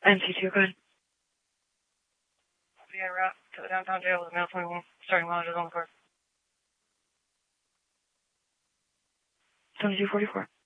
NC2, go ahead. VA route to the downtown jail with male 21, starting monitors on the floor. 7244.